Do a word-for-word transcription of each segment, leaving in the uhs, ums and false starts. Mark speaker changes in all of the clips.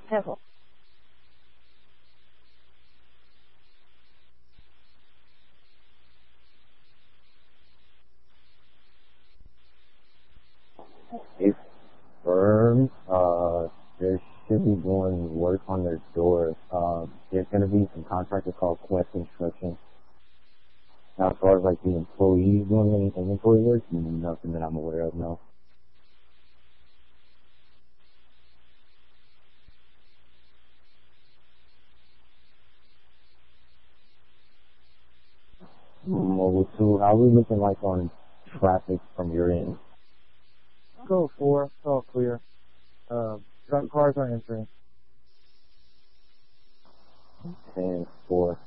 Speaker 1: Careful.
Speaker 2: If firms, uh, they should be doing work on their doors. Uh, there's going to be some contractors called Quest Construction. Now, as far as like the employees doing any inventory work, nothing that I'm aware of, no. Mobile two, how are we looking like on traffic from your end?
Speaker 3: Go four. It's all clear. Uh, cars are entering.
Speaker 2: ten four.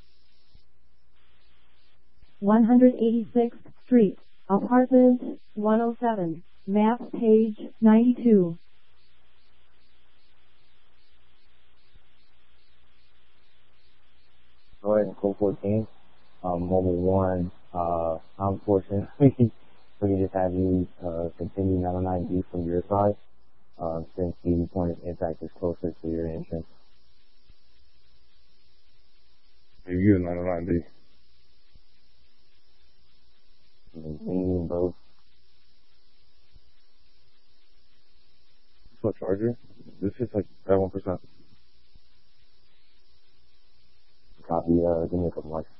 Speaker 4: one hundred eighty-sixth Street, Apartment one oh seven, map page ninety-two.
Speaker 2: Go ahead and code fourteen. Um, mobile one, uh, unfortunately, we can just have you, uh, continue nine oh nine B from your side, uh, since the point of impact is closer to your entrance.
Speaker 5: You use nine oh nine B.
Speaker 2: Maintaining both.
Speaker 5: What's my charger? This is like at one percent.
Speaker 2: Copy, uh, give me a couple more.